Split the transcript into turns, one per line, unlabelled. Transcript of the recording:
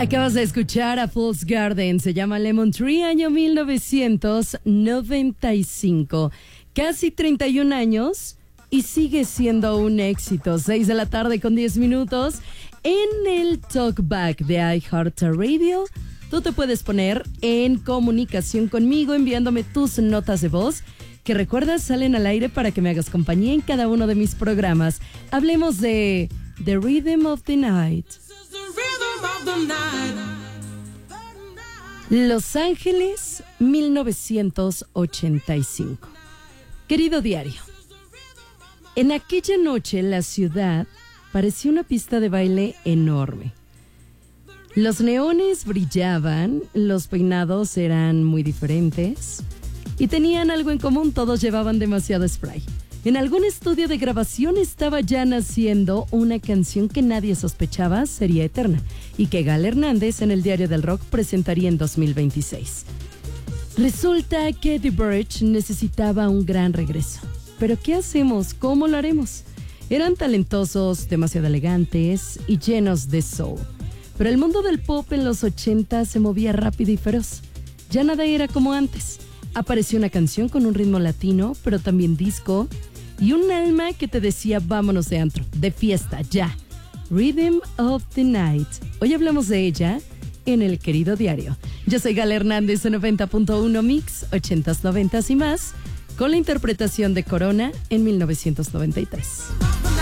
Acabas de escuchar a Fool's Garden, se llama Lemon Tree, año 1995. Casi 31 años y sigue siendo un éxito. 6 de la tarde con 10 minutos. En el Talkback de iHeartRadio, tú te puedes poner en comunicación conmigo enviándome tus notas de voz que recuerdas salen al aire para que me hagas compañía en cada uno de mis programas. Hablemos de The Rhythm of the Night. Los Ángeles, 1985. Querido diario, en aquella noche la ciudad parecía una pista de baile enorme. Los neones brillaban, los peinados eran muy diferentes y tenían algo en común, todos llevaban demasiado spray. En algún estudio de grabación estaba ya naciendo una canción que nadie sospechaba sería eterna y que Gal Hernández en el Diario del Rock presentaría en 2026. Resulta que The Verge necesitaba un gran regreso. ¿Pero qué hacemos? ¿Cómo lo haremos? Eran talentosos, demasiado elegantes y llenos de soul. Pero el mundo del pop en los 80 se movía rápido y feroz. Ya nada era como antes. Apareció una canción con un ritmo latino, pero también disco, y un alma que te decía vámonos de antro, de fiesta, ya. Rhythm of the Night. Hoy hablamos de ella en El Querido Diario. Yo soy Gal Hernández en 90.1 Mix, 80s, 90s y más, con la interpretación de Corona en 1993.